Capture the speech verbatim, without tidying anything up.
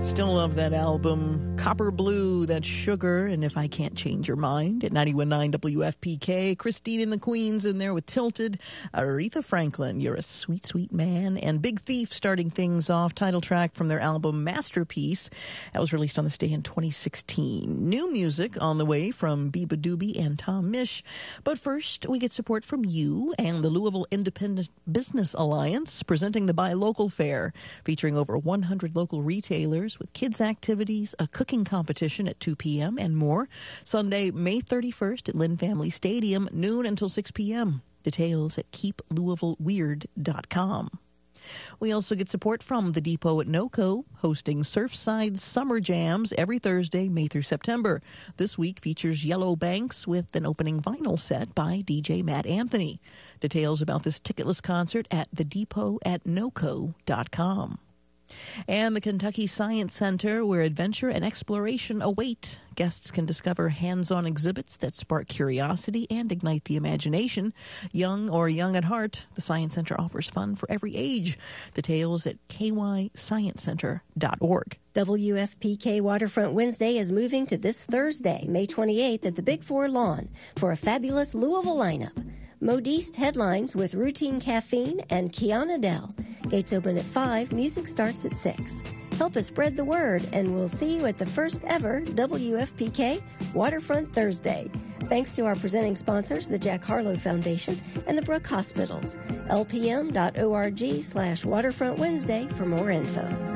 Still love that album. Copper Blue, that's Sugar, and If I Can't Change Your Mind at ninety-one point nine W F P K. Christine and the Queens in there with Tilted. Aretha Franklin, You're a Sweet, Sweet Man. And Big Thief starting things off, title track from their album Masterpiece. That was released on this day in twenty sixteen. New music on the way from Biba Doobie and Tom Misch. But first, we get support from you and the Louisville Independent Business Alliance, presenting the Buy Local Fair, featuring over one hundred local retailers with kids' activities, a cooking competition at two p.m., and more. Sunday, May thirty-first at Lynn Family Stadium, noon until six p.m. Details at keep louisville weird dot com. We also get support from the Depot at NOCO, hosting Surfside Summer Jams every Thursday, May through September. This week features Yellow Banks with an opening vinyl set by D J Matt Anthony. Details about this ticketless concert at the depot at noco dot com. And the Kentucky Science Center, where adventure and exploration await. Guests can discover hands-on exhibits that spark curiosity and ignite the imagination. Young or young at heart, the Science Center offers fun for every age. Details at k y science center dot org. W F P K Waterfront Wednesday is moving to this Thursday, May twenty-eighth at the Big Four Lawn for a fabulous Louisville lineup. Modiste headlines with Routine Caffeine and Kiana Dell. Gates open at five, music starts at six. Help us spread the word, and we'll see you at the first ever W F P K Waterfront Thursday. Thanks to our presenting sponsors, the Jack Harlow Foundation and the Brooke Hospitals. L P M dot org slash Waterfront Wednesday for more info.